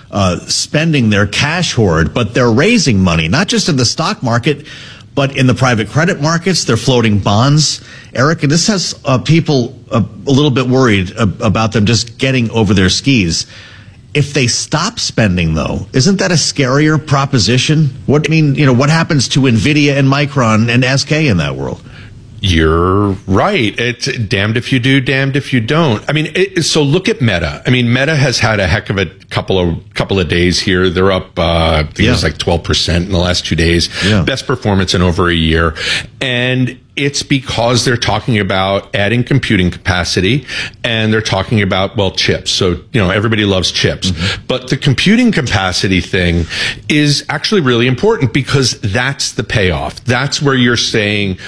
spending their cash hoard, but they're raising money, not just in the stock market, but in the private credit markets. They're floating bonds. Eric, and this has people a little bit worried about them just getting over their skis. If they stop spending, though, isn't that a scarier proposition? What happens to NVIDIA and Micron and SK in that world? You're right. It's damned if you do, damned if you don't. I mean, so look at Meta. I mean, Meta has had a heck of a couple of days here. They're up, I think it was like 12% in the last 2 days. Yeah. Best performance in over a year. And it's because they're talking about adding computing capacity, and they're talking about, chips. So, everybody loves chips. Mm-hmm. But the computing capacity thing is actually really important because that's the payoff. That's where you're saying,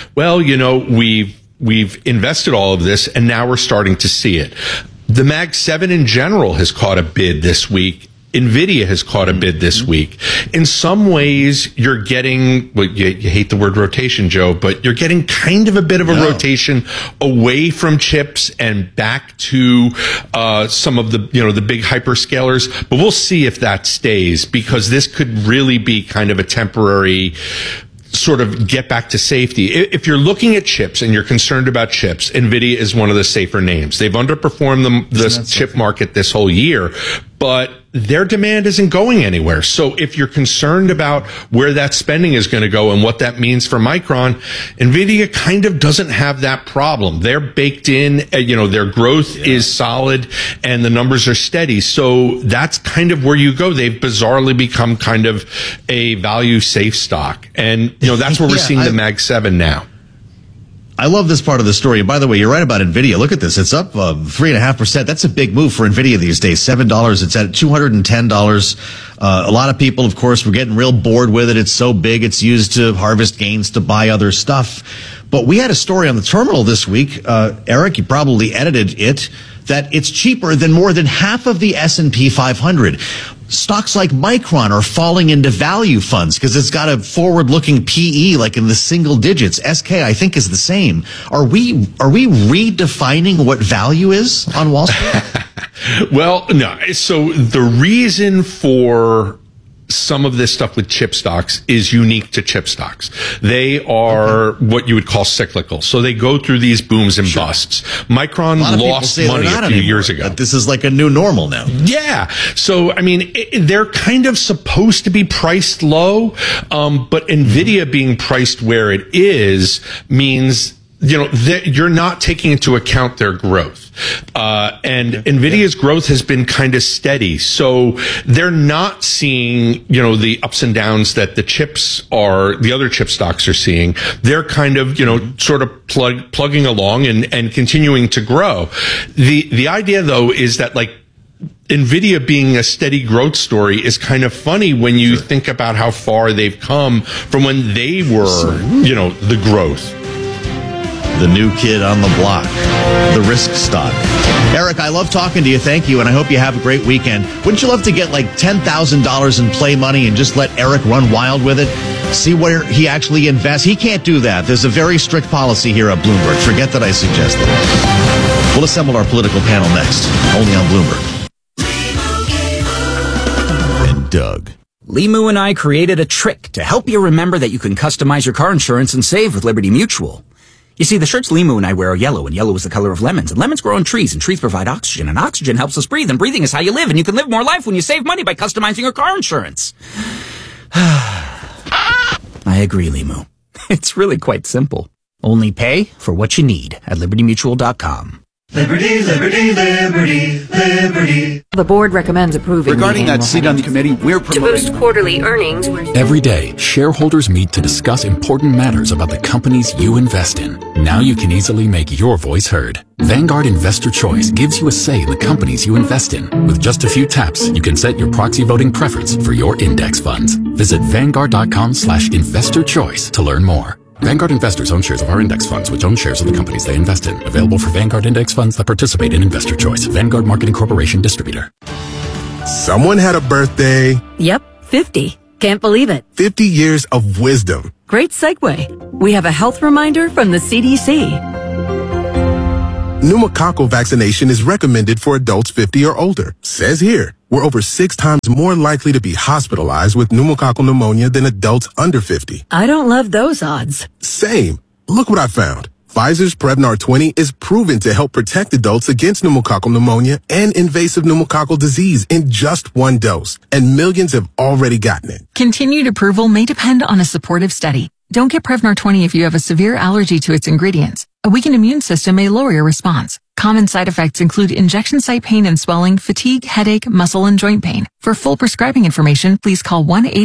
we've invested all of this and now we're starting to see it. The Mag 7 in general has caught a bid this week. NVIDIA has caught a bid this week. In some ways, you're getting, you hate the word rotation, Joe, but you're getting kind of a bit of a rotation away from chips and back to some of the, the big hyperscalers. But we'll see if that stays, because this could really be kind of a temporary sort of get back to safety. If you're looking at chips and you're concerned about chips, NVIDIA is one of the safer names. They've underperformed the chip market this whole year, but their demand isn't going anywhere. So if you're concerned about where that spending is going to go and what that means for Micron, NVIDIA kind of doesn't have that problem. They're baked in, their growth is solid and the numbers are steady. So that's kind of where you go. They've bizarrely become kind of a value safe stock. And, that's where we're seeing the Mag 7 now. I love this part of the story. And by the way, you're right about NVIDIA. Look at this. It's up 3.5%. That's a big move for NVIDIA these days. $7. It's at $210. A lot of people, of course, were getting real bored with it. It's so big. It's used to harvest gains to buy other stuff. But we had a story on the terminal this week. Eric, you probably edited it, that it's cheaper than more than half of the S&P 500. Stocks like Micron are falling into value funds because it's got a forward-looking PE like in the single digits. SK, I think, is the same. Are we redefining what value is on Wall Street? Well, no. So the reason for some of this stuff with chip stocks is unique to chip stocks. They are what you would call cyclical. So they go through these booms and busts. Micron lost money a few years ago. This is like a new normal now. Yeah. So, I mean, they're kind of supposed to be priced low, but NVIDIA being priced where it is means you're not taking into account their growth. And NVIDIA's growth has been kind of steady. So they're not seeing, the ups and downs that the other chip stocks are seeing. They're kind of, sort of plugging along and continuing to grow. The idea, though, is that NVIDIA being a steady growth story is kind of funny when you think about how far they've come from when they were, the growth. The new kid on the block, the risk stock. Eric, I love talking to you. Thank you, and I hope you have a great weekend. Wouldn't you love to get $10,000 in play money and just let Eric run wild with it? See where he actually invests? He can't do that. There's a very strict policy here at Bloomberg. Forget that I suggested it. We'll assemble our political panel next, only on Bloomberg. And Doug. Limu and I created a trick to help you remember that you can customize your car insurance and save with Liberty Mutual. You see, the shirts Limu and I wear are yellow, and yellow is the color of lemons. And lemons grow on trees, and trees provide oxygen, and oxygen helps us breathe, and breathing is how you live, and you can live more life when you save money by customizing your car insurance. I agree, Limu. It's really quite simple. Only pay for what you need at libertymutual.com. Liberty, liberty, liberty, liberty. The board recommends approving. Regarding that seat on the committee, we're promoting. To boost quarterly earnings. Every day, shareholders meet to discuss important matters about the companies you invest in. Now you can easily make your voice heard. Vanguard Investor Choice gives you a say in the companies you invest in. With just a few taps, you can set your proxy voting preference for your index funds. Visit Vanguard.com/investor choice to learn more. Vanguard investors own shares of our index funds, which own shares of the companies they invest in. Available for Vanguard index funds that participate in Investor Choice. Vanguard Marketing Corporation Distributor. Someone had a birthday. Yep, 50. Can't believe it. 50 years of wisdom. Great segue. We have a health reminder from the CDC. Pneumococcal vaccination is recommended for adults 50 or older. Says here, We're over 6 times more likely to be hospitalized with pneumococcal pneumonia than adults under 50. I don't love those odds. Same. Look what I found. Pfizer's Prevnar 20 is proven to help protect adults against pneumococcal pneumonia and invasive pneumococcal disease in just 1 dose. And millions have already gotten it. Continued approval may depend on a supportive study. Don't get Prevnar 20 if you have a severe allergy to its ingredients. A weakened immune system may lower your response. Common side effects include injection site pain and swelling, fatigue, headache, muscle, and joint pain. For full prescribing information, please call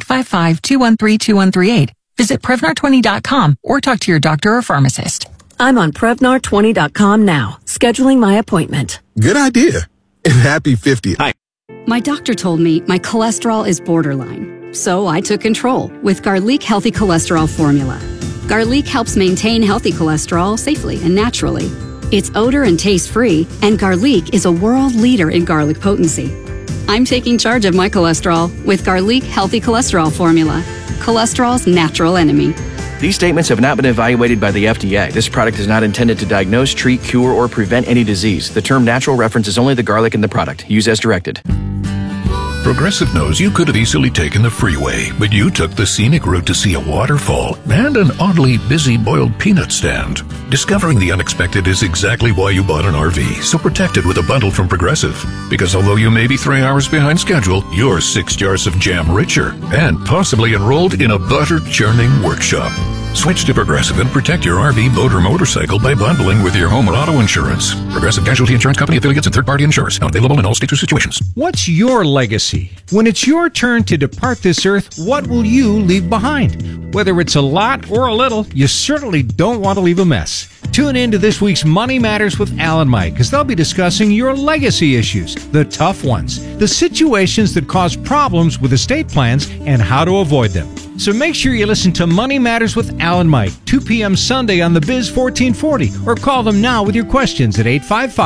1-855-213-2138. Visit Prevnar20.com or talk to your doctor or pharmacist. I'm on Prevnar20.com now, scheduling my appointment. Good idea. And happy 50th. Hi. My doctor told me my cholesterol is borderline, so I took control with Garlic Healthy Cholesterol Formula. Garlic helps maintain healthy cholesterol safely and naturally. It's odor and taste-free, and Garlic is a world leader in garlic potency. I'm taking charge of my cholesterol with Garlic Healthy Cholesterol Formula, cholesterol's natural enemy. These statements have not been evaluated by the FDA. This product is not intended to diagnose, treat, cure, or prevent any disease. The term natural references only the garlic in the product. Use as directed. Progressive knows you could have easily taken the freeway, but you took the scenic route to see a waterfall and an oddly busy boiled peanut stand. Discovering the unexpected is exactly why you bought an RV, so protect it with a bundle from Progressive. Because although you may be 3 hours behind schedule, you're 6 jars of jam richer and possibly enrolled in a butter churning workshop. Switch to Progressive and protect your RV, boat, or motorcycle by bundling with your home or auto insurance. Progressive Casualty Insurance Company, affiliates, and third-party insurers. Not available in all states or situations. What's your legacy? When it's your turn to depart this earth, what will you leave behind? Whether it's a lot or a little, you certainly don't want to leave a mess. Tune in to this week's Money Matters with Al and Mike, because they'll be discussing your legacy issues, the tough ones, the situations that cause problems with estate plans, and how to avoid them. So make sure you listen to Money Matters with Al and Mike, 2 p.m. Sunday on the Biz 1440, or call them now with your questions at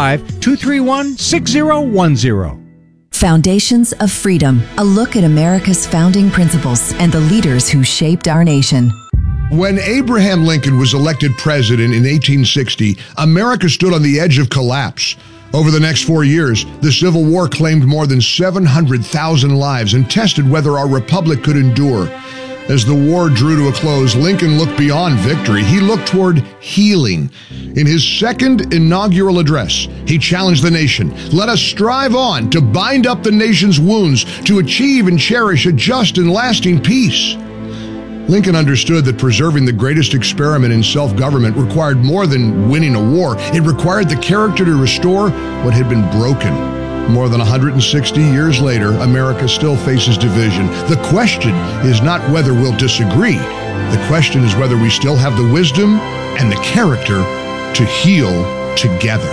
855-231-6010. Foundations of Freedom, a look at America's founding principles and the leaders who shaped our nation. When Abraham Lincoln was elected president in 1860, America stood on the edge of collapse. Over the next 4 years, the Civil War claimed more than 700,000 lives and tested whether our republic could endure. As the war drew to a close, Lincoln looked beyond victory. He looked toward healing. In his second inaugural address, he challenged the nation. Let us strive on to bind up the nation's wounds, to achieve and cherish a just and lasting peace. Lincoln understood that preserving the greatest experiment in self-government required more than winning a war. It required the character to restore what had been broken. More than 160 years later, America still faces division. The question is not whether we'll disagree. The question is whether we still have the wisdom and the character to heal together.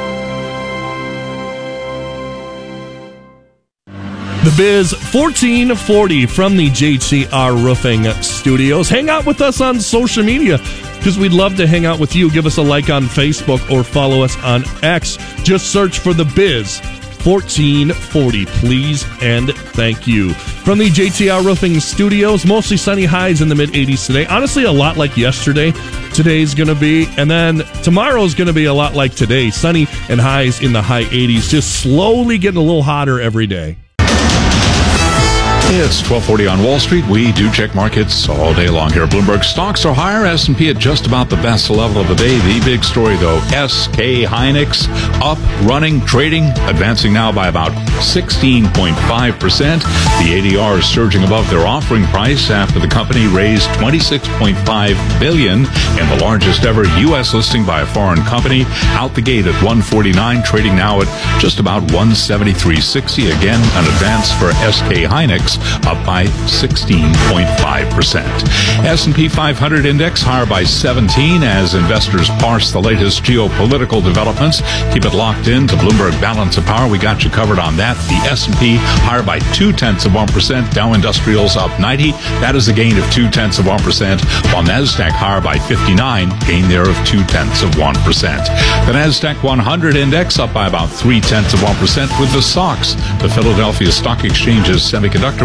The Biz 1440 from the JTR Roofing Studios. Hang out with us on social media because we'd love to hang out with you. Give us a like on Facebook or follow us on X. Just search for The Biz 1440, please and thank you. From the JTR Roofing Studios, mostly sunny, highs in the mid-80s today. Honestly, a lot like yesterday. Today's going to be, and then tomorrow's going to be a lot like today. Sunny and highs in the high 80s. Just slowly getting a little hotter every day. It's 1240 on Wall Street. We do check markets all day long here. Bloomberg stocks are higher. S&P at just about the best level of the day. The big story, though, SK Hynix up, running, trading, advancing now by about 16.5%. The ADR is surging above their offering price after the company raised $26.5 billion in the largest ever U.S. listing by a foreign company. Out the gate at $149, trading now at just about $173.60. Again, an advance for SK Hynix, up by 16.5%. S&P 500 index higher by 17 as investors parse the latest geopolitical developments. Keep it locked in to Bloomberg Balance of Power. We got you covered on that. The S&P higher by 0.2%. Dow Industrials up 90. That is a gain of 0.2%. While NASDAQ higher by 59, gain there of 0.2%. The NASDAQ 100 index up by about 0.3% with the SOX. The Philadelphia Stock Exchange's semiconductor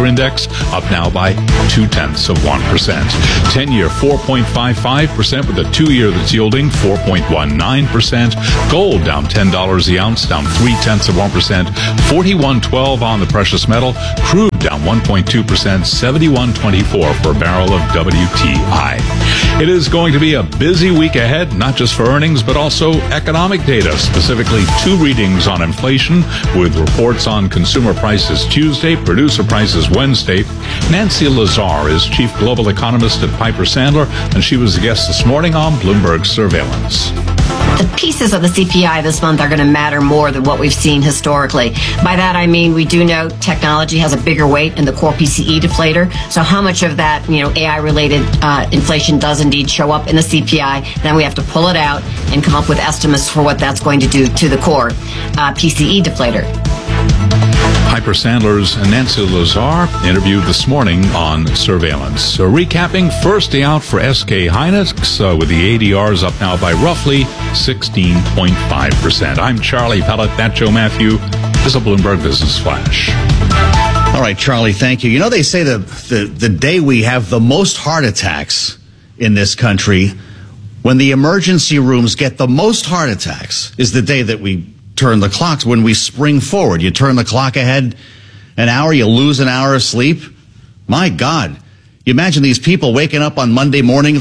Index up now by 0.2%. 10-year 4.55% with a 2-year that's yielding 4.19%. Gold down $10 the ounce, down 0.3%. 41.12 on the precious metal. Crude down 1.2%, 71.24 for a barrel of WTI. It is going to be a busy week ahead, not just for earnings, but also economic data, specifically 2 readings on inflation with reports on consumer prices Tuesday, producer prices Wednesday. Nancy Lazar is chief global economist at Piper Sandler, and she was the guest this morning on Bloomberg Surveillance. The pieces of the CPI this month are going to matter more than what we've seen historically. By that, I mean we do know technology has a bigger weight in the core PCE deflator. So how much of that, AI-related inflation does indeed show up in the CPI? Then we have to pull it out and come up with estimates for what that's going to do to the core PCE deflator. Piper Sandler's Nancy Lazar interviewed this morning on Surveillance. So recapping, first day out for SK Hynix with the ADRs up now by roughly 16.5%. I'm Charlie Pellet. That Joe Matthew is a Bloomberg Business Flash. All right, Charlie, thank you. They say the day we have the most heart attacks in this country, when the emergency rooms get the most heart attacks, is the day that we turn the clocks, when we spring forward. You turn the clock ahead an hour, you lose an hour of sleep. My God. You imagine these people waking up on Monday morning,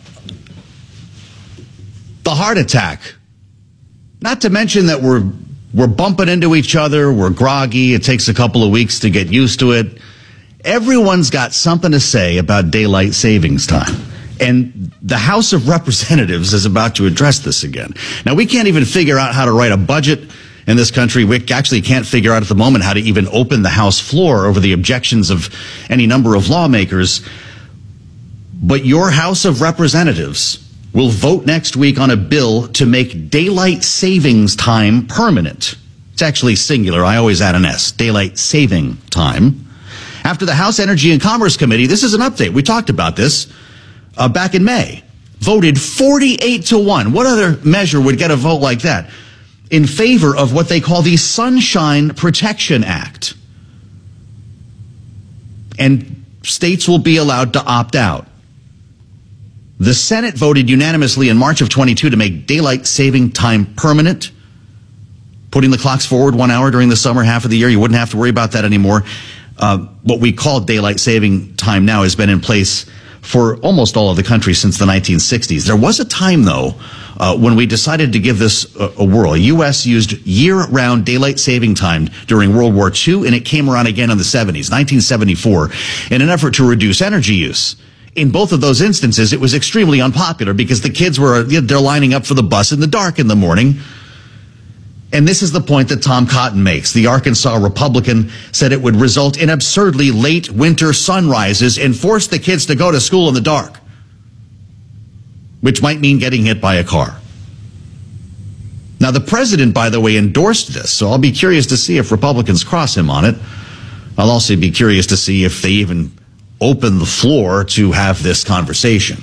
the heart attack. Not to mention that we're bumping into each other, we're groggy, it takes a couple of weeks to get used to it. Everyone's got something to say about daylight savings time. And the House of Representatives is about to address this again. Now, we can't even figure out how to write a budget in this country. We actually can't figure out at the moment how to even open the House floor over the objections of any number of lawmakers. But your House of Representatives will vote next week on a bill to make daylight savings time permanent. It's actually singular. I always add an S. Daylight saving time. After the House Energy and Commerce Committee, this is an update. We talked about this back in May, voted 48-1. What other measure would get a vote like that? In favor of what they call the Sunshine Protection Act. And states will be allowed to opt out. The Senate voted unanimously in March of 22 to make daylight saving time permanent, putting the clocks forward 1 hour during the summer half of the year. You wouldn't have to worry about that anymore. What we call daylight saving time now has been in place for almost all of the country since the 1960s. There was a time, though, when we decided to give this a whirl. The U.S. used year-round daylight saving time during World War II, and it came around again in the 70s, 1974, in an effort to reduce energy use. In both of those instances, it was extremely unpopular because the kids they're lining up for the bus in the dark in the morning. And this is the point that Tom Cotton makes. The Arkansas Republican said it would result in absurdly late winter sunrises and force the kids to go to school in the dark, which might mean getting hit by a car. Now, the president, by the way, endorsed this, so I'll be curious to see if Republicans cross him on it. I'll also be curious to see if they even open the floor to have this conversation.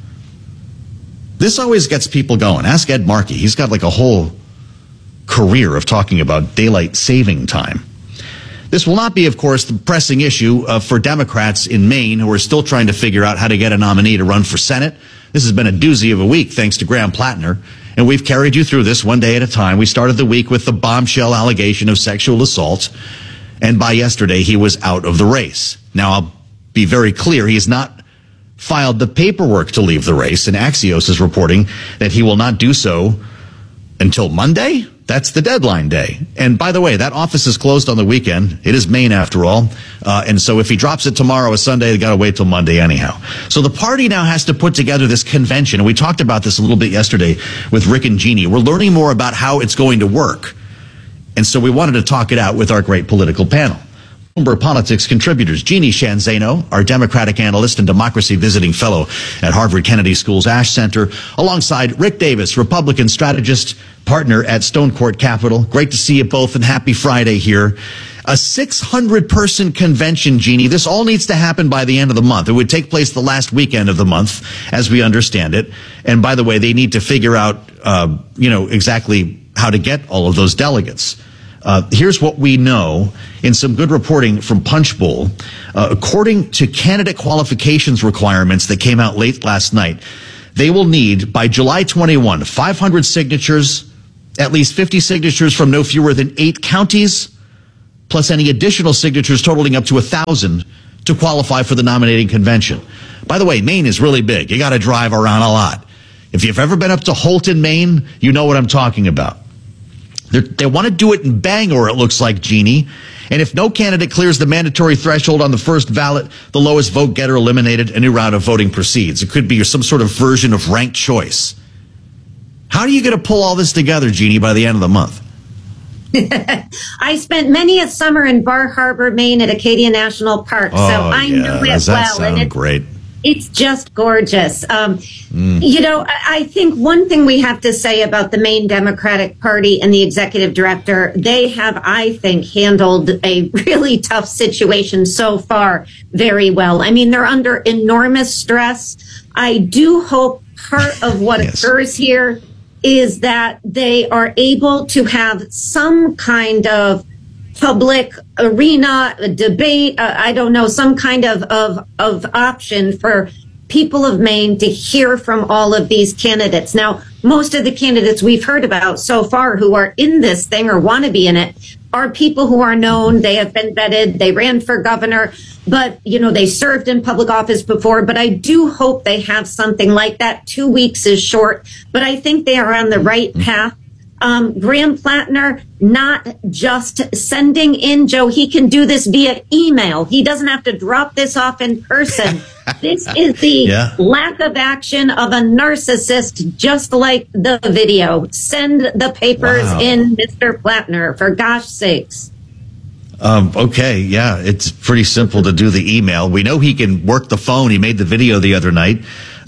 This always gets people going. Ask Ed Markey. He's got like a whole career of talking about daylight saving time. This will not be, of course, the pressing issue for Democrats in Maine who are still trying to figure out how to get a nominee to run for Senate. This has been a doozy of a week, thanks to Graham Plattner, and we've carried you through this one day at a time. We started the week with the bombshell allegation of sexual assault, and by yesterday, he was out of the race. Now, I'll be very clear, he has not filed the paperwork to leave the race, and Axios is reporting that he will not do so until Monday. That's the deadline day. And by the way, that office is closed on the weekend. It is Maine after all. And so if he drops it tomorrow or Sunday, they got to wait till Monday anyhow. So the party now has to put together this convention. And we talked about this a little bit yesterday with Rick and Jeannie. We're learning more about how it's going to work. And so we wanted to talk it out with our great political panel. Bloomberg Politics contributors Jeannie Sheehan Zaino, our Democratic analyst and democracy visiting fellow at Harvard Kennedy School's Ash Center, alongside Rick Davis, Republican strategist, partner at Stone Court Capital. Great to see you both, and happy Friday here. A 600-person convention, Jeannie. This all needs to happen by the end of the month. It would take place the last weekend of the month, as we understand it. And by the way, they need to figure out, exactly how to get all of those delegates. Here's what we know in some good reporting from Punchbowl. According to candidate qualifications requirements that came out late last night, they will need, by July 21, 500 signatures, at least 50 signatures from no fewer than 8 counties, plus any additional signatures totaling up to 1,000 to qualify for the nominating convention. By the way, Maine is really big. You got to drive around a lot. If you've ever been up to Holton, Maine, you know what I'm talking about. They want to do it in Bangor, it looks like, Jeannie. And if no candidate clears the mandatory threshold on the first ballot, the lowest vote getter eliminated, a new round of voting proceeds. It could be some sort of version of ranked choice. How are you going to pull all this together, Jeannie, by the end of the month? I spent many a summer in Bar Harbor, Maine at Acadia National Park, so I know it does that well. Sound and great? It's just gorgeous. You know, I think one thing we have to say about the Maine Democratic Party and the executive director, they have, I think, handled a really tough situation so far very well. I mean, they're under enormous stress. I do hope part of what occurs here is that they are able to have some kind of public arena, a debate, I don't know, some kind of option for people of Maine to hear from all of these candidates. Now, most of the candidates we've heard about so far who are in this thing or want to be in it are people who are known. They have been vetted. They ran for governor, but, you know, they served in public office before. But I do hope they have something like that. 2 weeks is short, but I think they are on the right path. Graham Plattner, not just sending in, Joe, he can do this via email. He doesn't have to drop this off in person. This is the lack of action of a narcissist, just like the video. Send the papers in, Mr. Plattner, for gosh sakes. Okay, yeah, it's pretty simple to do the email. We know he can work the phone. He made the video the other night.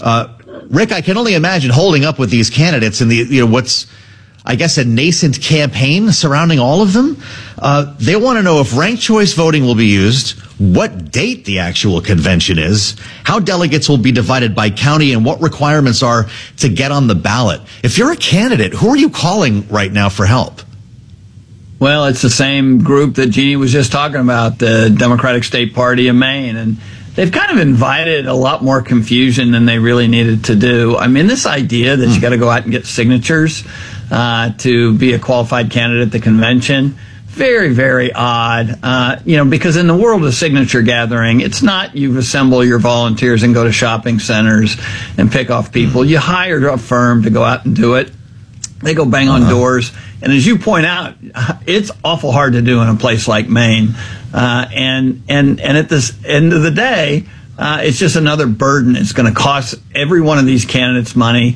Rick, I can only imagine holding up with these candidates and what's, I guess, a nascent campaign surrounding all of them. They want to know if ranked choice voting will be used, what date the actual convention is, how delegates will be divided by county, and what requirements are to get on the ballot. If you're a candidate, who are you calling right now for help? Well, it's the same group that Jeannie was just talking about, the Democratic State Party of Maine, and they've kind of invited a lot more confusion than they really needed to do. I mean, this idea that you got to go out and get signatures to be a qualified candidate at the convention, very, very odd. Because in the world of signature gathering, it's not you assemble your volunteers and go to shopping centers and pick off people. You hire a firm to go out and do it. They go bang on doors. And as you point out, it's awful hard to do in a place like Maine. And at this end of the day, it's just another burden. It's going to cost every one of these candidates money.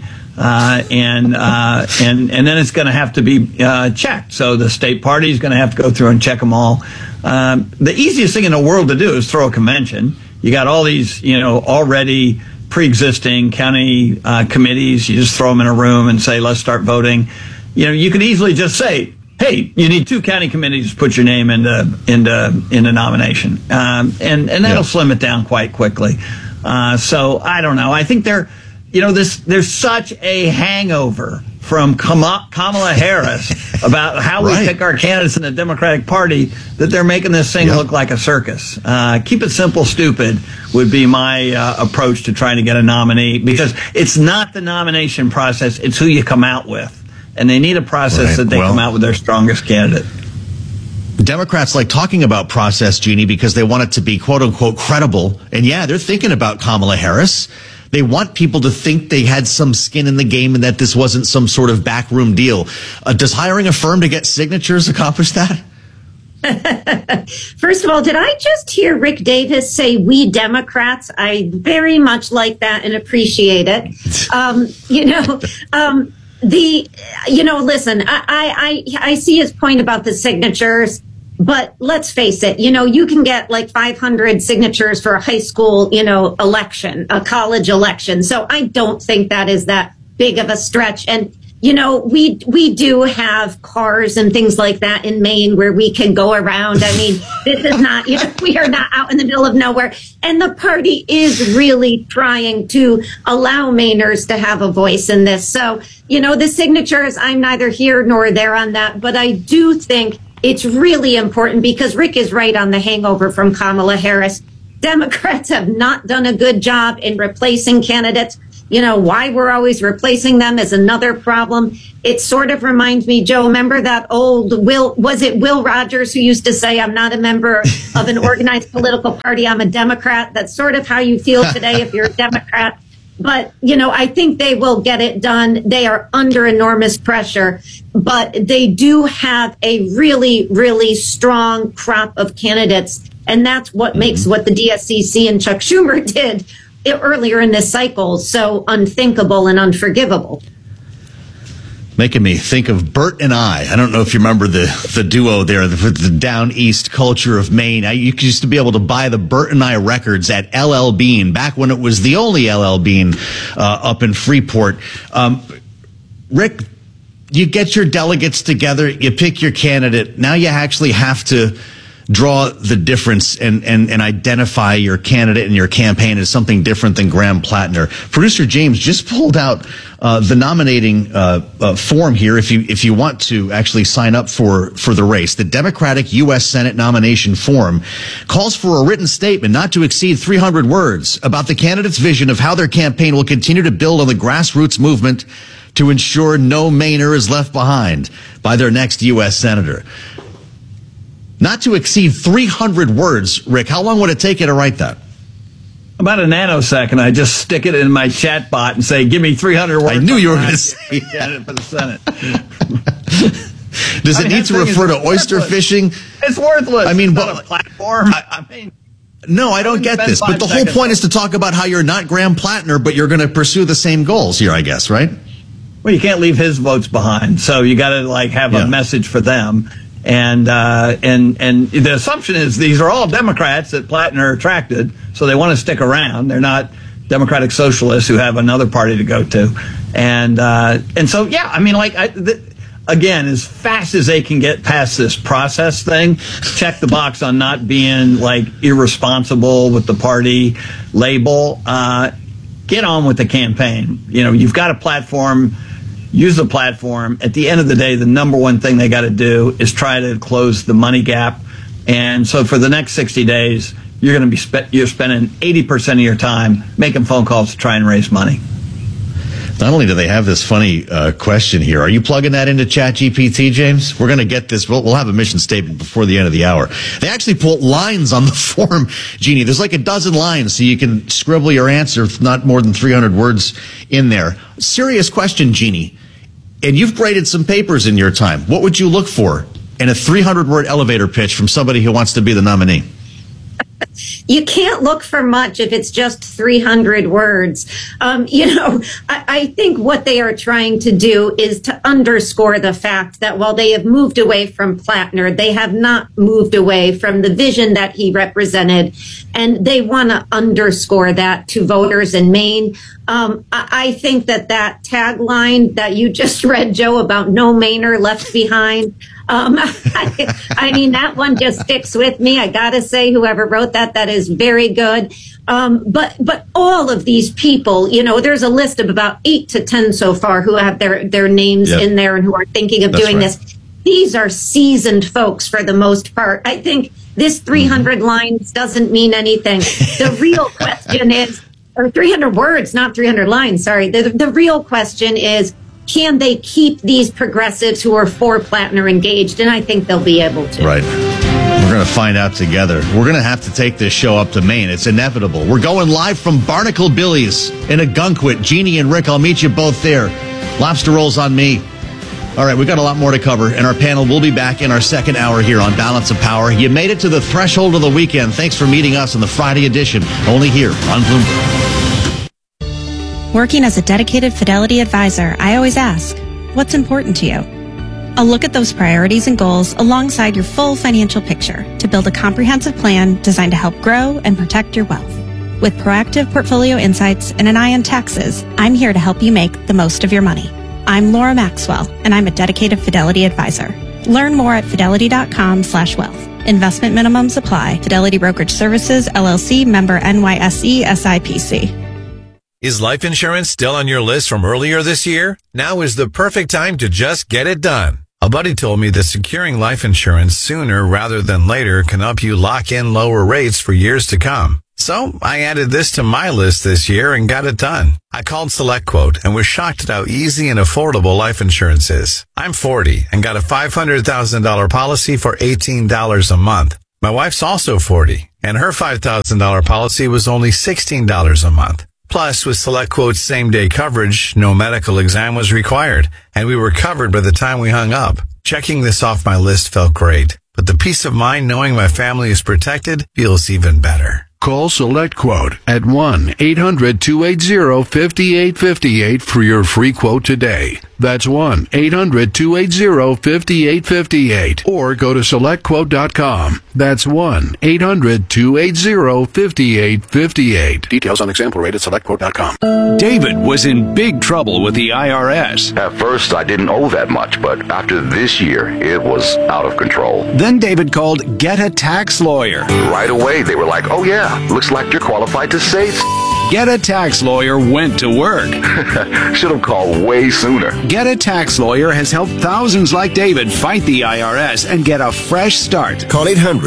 And then it's going to have to be checked. So the state party is going to have to go through and check them all. The easiest thing in the world to do is throw a convention. You got all these, already pre-existing county committees. You just throw them in a room and say, let's start voting. You could easily just say, hey, you need 2 county committees to put your name into nomination. And that'll slim it down quite quickly. So I don't know. I think there's such a hangover from Kamala Harris about how we pick our candidates in the Democratic Party that they're making this thing look like a circus. Keep it simple, stupid would be my approach to trying to get a nominee, because it's not the nomination process, it's who you come out with. And they need a process that they come out with their strongest candidate. Democrats like talking about process, Jeannie, because they want it to be quote unquote credible. And they're thinking about Kamala Harris. They want people to think they had some skin in the game and that this wasn't some sort of backroom deal. Does hiring a firm to get signatures accomplish that? First of all, did I just hear Rick Davis say we Democrats? I very much like that and appreciate it. Listen, I see his point about the signatures, but let's face it, you can get like 500 signatures for a high school, election, a college election. So I don't think that is that big of a stretch. And, we do have cars and things like that in Maine where we can go around. I mean, this is not, we are not out in the middle of nowhere. And the party is really trying to allow Mainers to have a voice in this. So, the signatures, I'm neither here nor there on that. But I do think it's really important because Rick is right on the hangover from Kamala Harris. Democrats have not done a good job in replacing candidates. Why we're always replacing them is another problem. It sort of reminds me, Joe, remember that old Will Rogers who used to say, I'm not a member of an organized political party, I'm a Democrat. That's sort of how you feel today if you're a Democrat. But, I think they will get it done. They are under enormous pressure, but they do have a really, really strong crop of candidates. And that's what makes what the DSCC and Chuck Schumer did earlier in this cycle so unthinkable and unforgivable. Making me think of Bert and I don't know if you remember the duo there, the down east culture of Maine. You used to be able to buy the Bert and I records at LL Bean back when it was the only LL Bean up in Freeport. Rick, you get your delegates together, you pick your candidate. Now you actually have to draw the difference and identify your candidate and your campaign as something different than Graham Plattner. Producer James just pulled out the nominating form here if you want to actually sign up for the race. The Democratic U.S. Senate nomination form calls for a written statement not to exceed 300 words about the candidate's vision of how their campaign will continue to build on the grassroots movement to ensure no Mainer is left behind by their next U.S. Senator. Not to exceed 300 words, Rick. How long would it take you to write that? About a nanosecond. I just stick it in my chat bot and say, give me 300 words. I knew you were going to say that for the Senate. Does it need to refer to oyster fishing? It's worthless. I mean, but a platform. No, I don't get this. But the whole point is to talk about how you're not Graham Plattner, but you're going to pursue the same goals here, I guess, right? Well, you can't leave his votes behind. So you got to have a message for them. And the assumption is these are all Democrats that Plattner attracted, so they want to stick around. They're not Democratic socialists who have another party to go to. And so, again, as fast as they can get past this process thing, check the box on not being irresponsible with the party label, get on with the campaign. You've got a platform. Use the platform. At the end of the day, the number one thing they got to do is try to close the money gap. And so for the next 60 days, you're going to be you're spending 80% of your time making phone calls to try and raise money. Not only do they have this funny question here, are you plugging that into ChatGPT, James? We're going to get this. We'll have a mission statement before the end of the hour. They actually put lines on the form, Jeannie. There's like a dozen lines, so you can scribble your answer, not more than 300 words in there. Serious question, Jeannie. And you've graded some papers in your time. What would you look for in a 300-word elevator pitch from somebody who wants to be the nominee? You can't look for much if it's just 300 words. I think what they are trying to do is to underscore the fact that while they have moved away from Plattner, they have not moved away from the vision that he represented. And they want to underscore that to voters in Maine. I think that tagline that you just read, Joe, about no Mainer left behind, that one just sticks with me. I gotta say, whoever wrote that is very good. But all of these people, there's a list of about 8 to 10 so far who have their names in there and who are thinking of doing this. These are seasoned folks for the most part. I think this 300 lines doesn't mean anything. The real question is, or 300 words, not 300 lines, sorry. The real question is, can they keep these progressives who are for Plattner engaged? And I think they'll be able to. Right. We're going to find out together. We're going to have to take this show up to Maine. It's inevitable. We're going live from Barnacle Billy's in Ogunquit. Jeannie and Rick, I'll meet you both there. Lobster rolls on me. All right, we've got a lot more to cover, and our panel will be back in our second hour here on Balance of Power. You made it to the threshold of the weekend. Thanks for meeting us on the Friday edition, only here on Bloomberg. Working as a dedicated Fidelity advisor, I always ask, what's important to you? I'll look at those priorities and goals alongside your full financial picture to build a comprehensive plan designed to help grow and protect your wealth. With proactive portfolio insights and an eye on taxes, I'm here to help you make the most of your money. I'm Laura Maxwell, and I'm a dedicated Fidelity advisor. Learn more at fidelity.com/wealth. Investment minimums apply. Fidelity Brokerage Services, LLC, member NYSE, SIPC. Is life insurance still on your list from earlier this year? Now is the perfect time to just get it done. A buddy told me that securing life insurance sooner rather than later can help you lock in lower rates for years to come. So I added this to my list this year and got it done. I called SelectQuote and was shocked at how easy and affordable life insurance is. I'm 40 and got a $500,000 policy for $18 a month. My wife's also 40 and her $5,000 policy was only $16 a month. Plus, with SelectQuote's same-day coverage, no medical exam was required, and we were covered by the time we hung up. Checking this off my list felt great, but the peace of mind knowing my family is protected feels even better. Call SelectQuote at 1-800-280-5858 for your free quote today. That's 1-800-280-5858. Or go to SelectQuote.com. That's 1-800-280-5858. Details on example rate at SelectQuote.com. David was in big trouble with the IRS. At first, I didn't owe that much, but after this year, it was out of control. Then David called Get a Tax Lawyer. Right away, they were like, oh yeah, looks like you're qualified to say Get a Tax Lawyer went to work. Should have called way sooner. Get a Tax Lawyer has helped thousands like David fight the IRS and get a fresh start. Call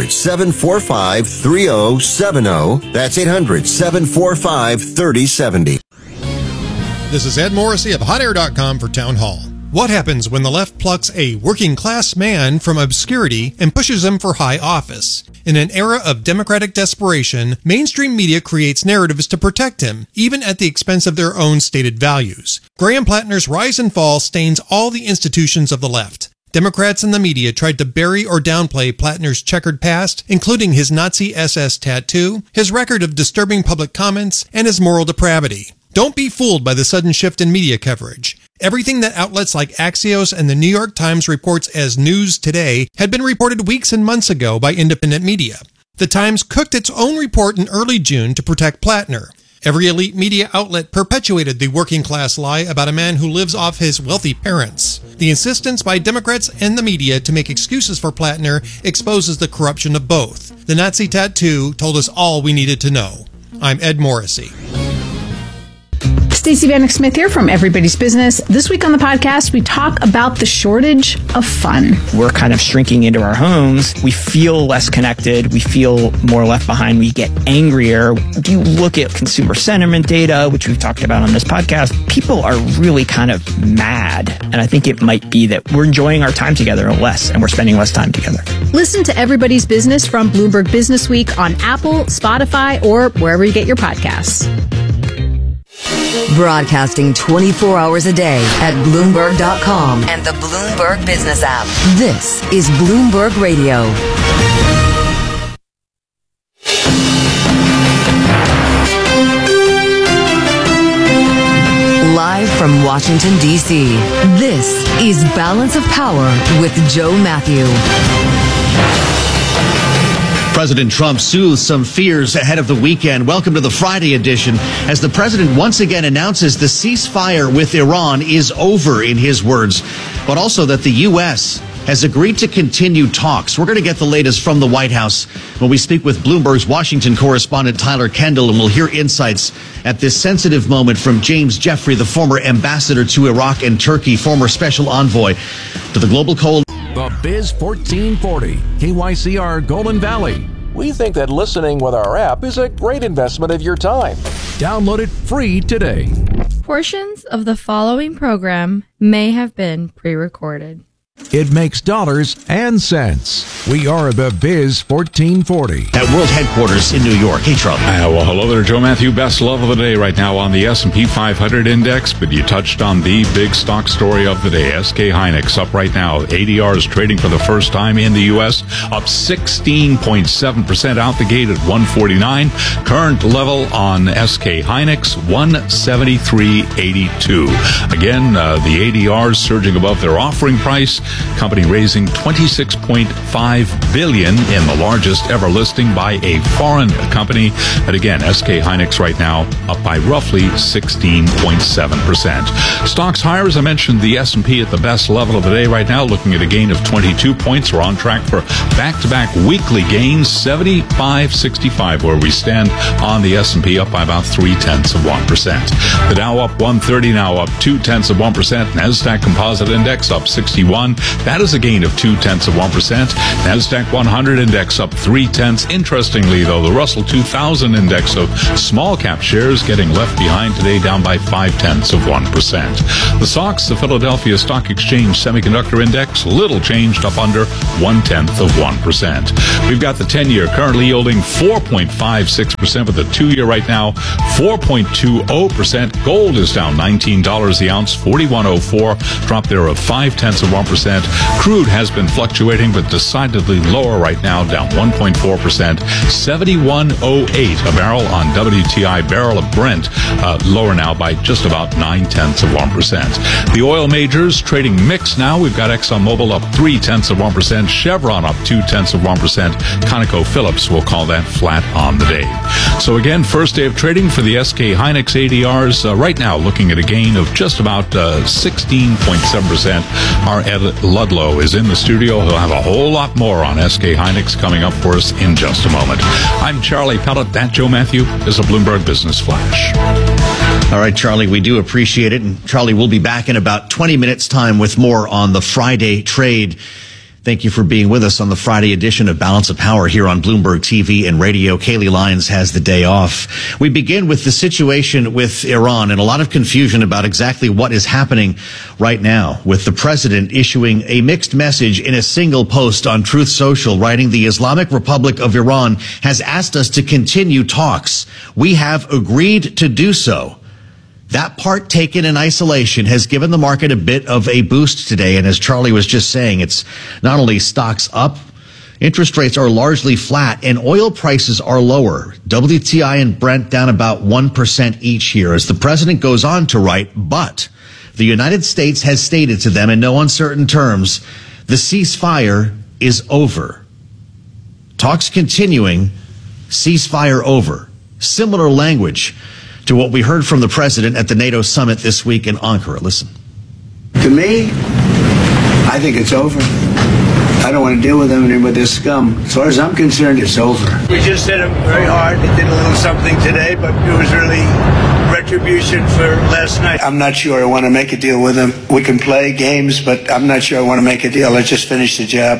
800-745-3070. That's 800-745-3070. This is Ed Morrissey of HotAir.com for Town Hall. What happens when the left plucks a working-class man from obscurity and pushes him for high office? In an era of democratic desperation, mainstream media creates narratives to protect him, even at the expense of their own stated values. Graham Plattner's rise and fall stains all the institutions of the left. Democrats and the media tried to bury or downplay Plattner's checkered past, including his Nazi SS tattoo, his record of disturbing public comments, and his moral depravity. Don't be fooled by the sudden shift in media coverage. Everything that outlets like Axios and the New York Times reports as news today had been reported weeks and months ago by independent media. The Times cooked its own report in early June to protect Plattner. Every elite media outlet perpetuated the working class lie about a man who lives off his wealthy parents. The insistence by Democrats and the media to make excuses for Plattner exposes the corruption of both. The Nazi tattoo told us all we needed to know. I'm Ed Morrissey. Stacey Vanek Smith here from Everybody's Business. This week on the podcast, we talk about the shortage of fun. We're kind of shrinking into our homes. We feel less connected. We feel more left behind. We get angrier. If you look at consumer sentiment data, which we've talked about on this podcast, people are really kind of mad. And I think it might be that we're enjoying our time together less and we're spending less time together. Listen to Everybody's Business from Bloomberg Business Week on Apple, Spotify, or wherever you get your podcasts. Broadcasting 24 hours a day at Bloomberg.com and the Bloomberg Business app. This is Bloomberg Radio. Live from Washington, D.C., this is Balance of Power with Joe Matthew. President Trump soothes some fears ahead of the weekend. Welcome to the Friday edition as the president once again announces the ceasefire with Iran is over, in his words, but also that the U.S. has agreed to continue talks. We're going to get the latest from the White House when we speak with Bloomberg's Washington correspondent Tyler Kendall, and we'll hear insights at this sensitive moment from James Jeffrey, the former ambassador to Iraq and Turkey, former special envoy to the Global Coalition. The Biz 1440, KYCR Golden Valley. We think that listening with our app is a great investment of your time. Download it free today. Portions of the following program may have been pre-recorded. It makes dollars and cents. We are the Biz 1440. At World Headquarters in New York. Hey, Charlie. Well, hello there, Joe Matthew. Best level of the day right now on the S&P 500 index, but you touched on the big stock story of the day. SK Hynix up right now. ADR is trading for the first time in the U.S. Up 16.7% out the gate at 149. Current level on SK Hynix, 173.82. Again, the ADR is surging above their offering price. Company raising $26.5 billion in the largest ever listing by a foreign company. But again, SK Hynix right now up by roughly 16.7%. Stocks higher, as I mentioned, the S&P at the best level of the day right now, looking at a gain of 22 points. We're on track for back-to-back weekly gains, 75.65 where we stand on the S&P, up by about 0.3%. The Dow up 130, now up 0.2%. NASDAQ Composite Index up 61. 1. That is a gain of 0.2%. NASDAQ 100 index up 0.3. Interestingly, though, the Russell 2000 index of small cap shares getting left behind today, down by 0.5%. The SOX, the Philadelphia Stock Exchange Semiconductor Index, little changed, up under 0.1%. We've got the 10-year currently yielding 4.56%, with the 2-year right now 4.20%. Gold is down $19 the ounce, 41.04, drop there of 0.5%. Crude has been fluctuating, but decidedly lower right now, down 1.4%, 71.08 a barrel on WTI. Barrel of Brent lower now by just about 0.9%. The oil majors trading mixed now. We've got ExxonMobil up 0.3%, Chevron up 0.2%, ConocoPhillips, we'll call that flat on the day. So again, first day of trading for the SK Hynix ADRs. Right now, looking at a gain of just about 16.7%. Our Ed Ludlow is in the studio. He'll have a whole lot more on SK Hynix coming up for us in just a moment. I'm Charlie Pellet. That Joe Matthew is a Bloomberg Business Flash. All right, Charlie, we do appreciate it. And Charlie, we'll be back in about 20 minutes' time with more on the Friday trade. Thank you for being with us on the Friday edition of Balance of Power here on Bloomberg TV and Radio. Kaylee Lyons has the day off. We begin with the situation with Iran and a lot of confusion about exactly what is happening right now, with the president issuing a mixed message in a single post on Truth Social, writing, "The Islamic Republic of Iran has asked us to continue talks. We have agreed to do so." That part taken in isolation has given the market a bit of a boost today. And as Charlie was just saying, it's not only stocks up, interest rates are largely flat, and oil prices are lower. WTI and Brent down about 1% each here, as the president goes on to write, but the United States has stated to them in no uncertain terms, the ceasefire is over. Talks continuing, ceasefire over. Similar language to what we heard from the president at the NATO summit this week in Ankara. Listen. To me, I think it's over. I don't want to deal with them and with this scum. As far as I'm concerned, it's over. We just hit them very hard. They did a little something today, but it was really retribution for last night. I'm not sure I want to make a deal with them. We can play games, but I'm not sure I want to make a deal. Let's just finish the job.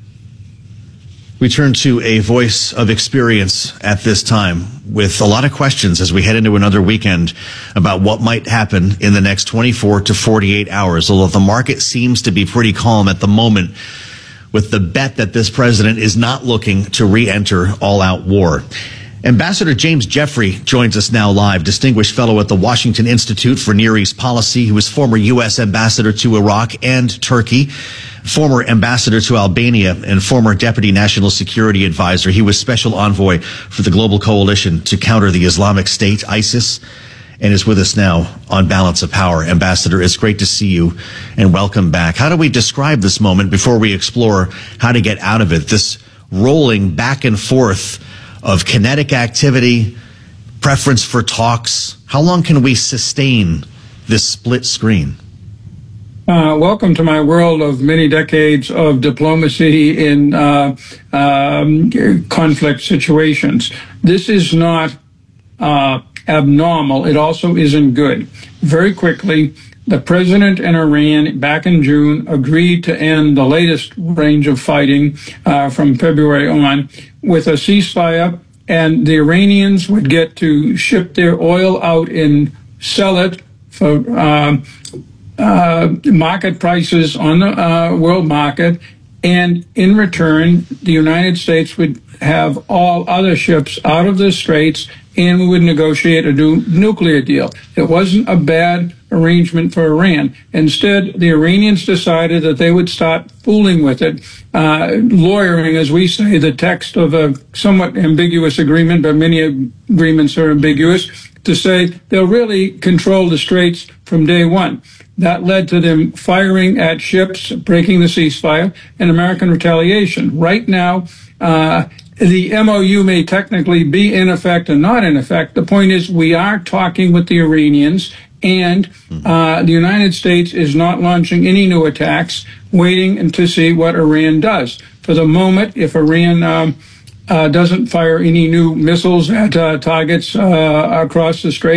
We turn to a voice of experience at this time with a lot of questions as we head into another weekend about what might happen in the next 24 to 48 hours, although the market seems to be pretty calm at the moment with the bet that this president is not looking to re-enter all-out war. Ambassador James Jeffrey joins us now live, distinguished fellow at the Washington Institute for Near East Policy, who was former U.S. ambassador to Iraq and Turkey, former ambassador to Albania, and former deputy national security advisor. He was special envoy for the global coalition to counter the Islamic State, ISIS, and is with us now on Balance of Power. Ambassador, it's great to see you and welcome back. How do we describe this moment before we explore how to get out of it? This rolling back and forth of kinetic activity, preference for talks. How long can we sustain this split screen? Welcome to my world of many decades of diplomacy in conflict situations. This is not abnormal. It also isn't good. Very quickly, the president and Iran back in June agreed to end the latest range of fighting from February on with a ceasefire, and the Iranians would get to ship their oil out and sell it for market prices on the world market, and in return, the United States would have all other ships out of the straits, and we would negotiate a new nuclear deal. It wasn't a bad arrangement for Iran. Instead, the Iranians decided that they would start fooling with it, lawyering, as we say, the text of a somewhat ambiguous agreement, but many agreements are ambiguous, to say they'll really control the straits from day one. That led to them firing at ships, breaking the ceasefire, and American retaliation. Right now, the MOU may technically be in effect and not in effect. The point is we are talking with the Iranians, and the United States is not launching any new attacks, waiting to see what Iran does. For the moment, if Iran doesn't fire any new missiles at targets across the straits,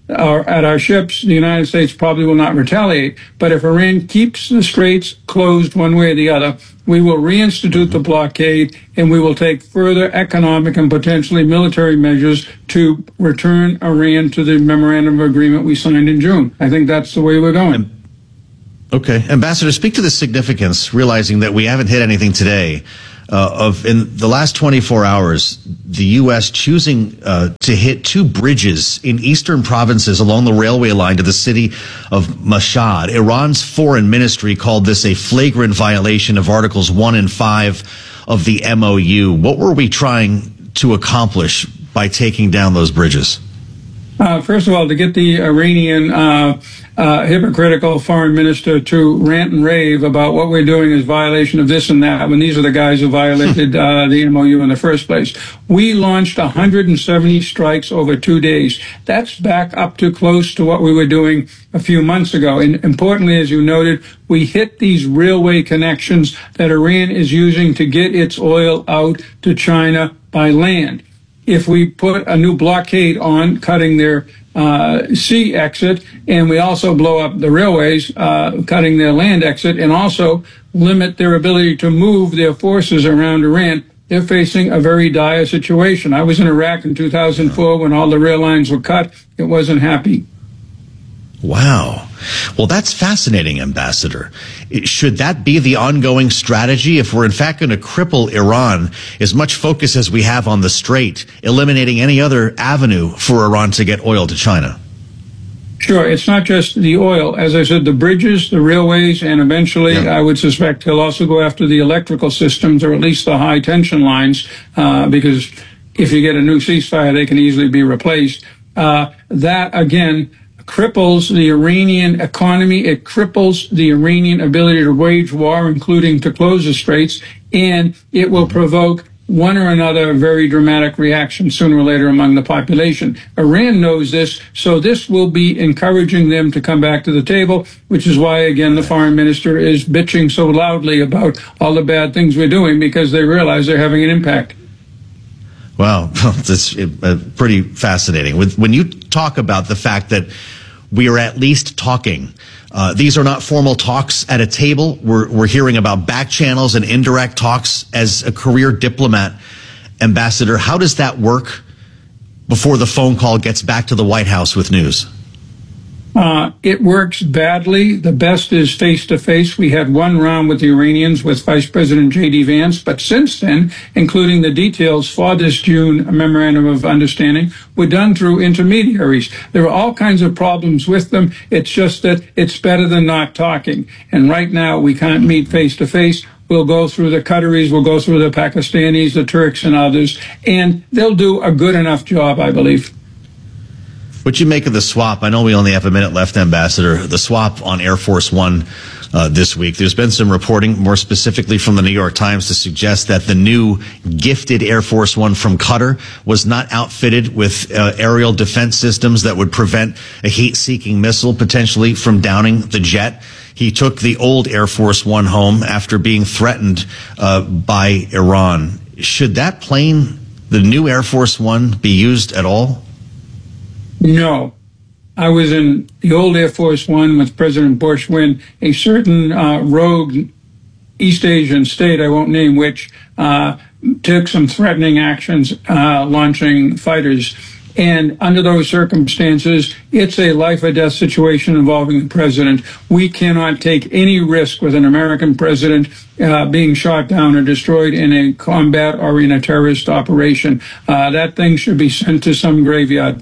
at our ships, the United States probably will not retaliate. But if Iran keeps the straits closed one way or the other, we will reinstitute the blockade, and we will take further economic and potentially military measures to return Iran to the memorandum of agreement we signed in June. I think that's the way we're going. Okay. Ambassador, speak to the significance, realizing that we haven't hit anything today, of in the last 24 hours, the U.S. choosing to hit 2 bridges in eastern provinces along the railway line to the city of Mashhad. Iran's foreign ministry called this a flagrant violation of Articles 1 and 5 of the MOU. What were we trying to accomplish by taking down those bridges? First of all, to get the Iranian hypocritical foreign minister to rant and rave about what we're doing is violation of this and that, when these are the guys who violated the MOU in the first place. We launched 170 strikes over 2 days. That's back up to close to what we were doing a few months ago. And importantly, as you noted, we hit these railway connections that Iran is using to get its oil out to China by land. If we put a new blockade on, cutting their sea exit, and we also blow up the railways, cutting their land exit, and also limit their ability to move their forces around Iran, they're facing a very dire situation. I was in Iraq in 2004 when all the rail lines were cut. It wasn't happy. Wow. Well, that's fascinating, Ambassador. Should that be the ongoing strategy if we're in fact going to cripple Iran, as much focus as we have on the Strait, eliminating any other avenue for Iran to get oil to China? Sure. It's not just the oil. As I said, the bridges, the railways, and eventually I would suspect he'll also go after the electrical systems, or at least the high tension lines, because if you get a new ceasefire, they can easily be replaced. That, again, cripples the Iranian economy. It cripples the Iranian ability to wage war, including to close the straits, and it will provoke one or another very dramatic reaction sooner or later among the population. Iran knows this, so this will be encouraging them to come back to the table, which is why, again, the foreign minister is bitching so loudly about all the bad things we're doing, because they realize they're having an impact. Wow, that's pretty fascinating. When you talk about the fact that we are at least talking, these are not formal talks at a table. We're hearing about back channels and indirect talks. As a career diplomat, Ambassador, how does that work before the phone call gets back to the White House with news? It works badly. The best is face-to-face. We had one round with the Iranians with Vice President J.D. Vance, but since then, including the details for this June memorandum of understanding, were done through intermediaries. There are all kinds of problems with them. It's just that it's better than not talking. And right now, we can't meet face-to-face. We'll go through the Qataris, we'll go through the Pakistanis, the Turks, and others, and they'll do a good enough job, I believe. What you make of the swap? I know we only have a minute left, Ambassador. The swap on Air Force One this week. There's been some reporting, more specifically from the New York Times, to suggest that the new gifted Air Force One from Qatar was not outfitted with aerial defense systems that would prevent a heat-seeking missile potentially from downing the jet. He took the old Air Force One home after being threatened by Iran. Should that plane, the new Air Force One, be used at all? No. I was in the old Air Force One with President Bush when a certain rogue East Asian state, I won't name which, took some threatening actions launching fighters. And under those circumstances, it's a life or death situation involving the president. We cannot take any risk with an American president being shot down or destroyed in a combat or in a terrorist operation. That thing should be sent to some graveyard.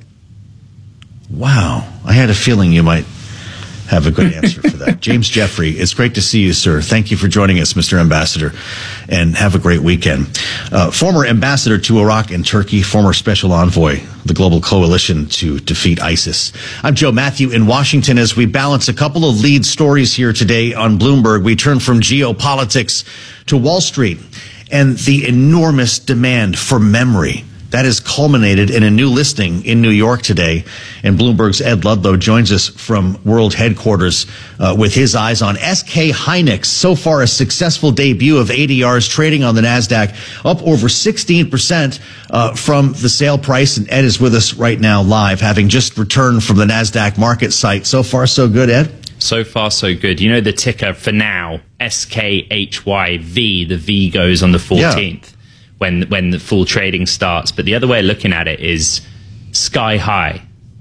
Wow. I had a feeling you might have a good answer for that. James Jeffrey, it's great to see you, sir. Thank you for joining us, Mr. Ambassador, and have a great weekend. Former ambassador to Iraq and Turkey, former special envoy, the global coalition to defeat ISIS. I'm Joe Matthew in Washington. As we balance a couple of lead stories here today on Bloomberg, we turn from geopolitics to Wall Street and the enormous demand for memory that has culminated in a new listing in New York today. And Bloomberg's Ed Ludlow joins us from World Headquarters with his eyes on SK Hynix. So far, a successful debut of ADRs trading on the NASDAQ, up over 16% from the sale price. And Ed is with us right now live, having just returned from the NASDAQ market site. So far, so good, Ed? So far, so good. You know the ticker for now, SKHYV. The V goes on the 14th when the full trading starts. But the other way of looking at it is sky high,